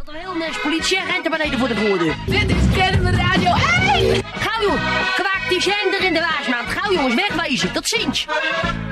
Dat er heel nest politieagenten beneden voor de voordeur. Dit is Kermis Radio 1! Gauw joh, kwaak die zender in de waasmaand. Gauw jongens, wegwezen. Tot ziens.